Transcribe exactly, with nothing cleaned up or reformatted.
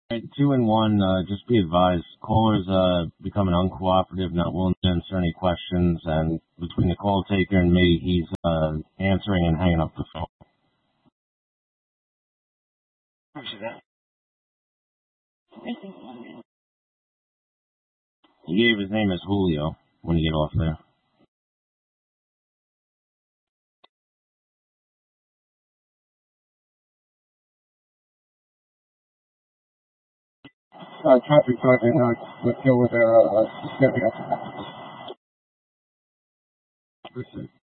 Right, two and one, uh, just be advised, caller's uh, becoming uncooperative, not willing to answer any questions, and between the call taker and me, he's uh, answering and hanging up the phone. He gave his name as Julio when you get off there. Uh, traffic sergeant, uh, let's deal with their, uh, certificate.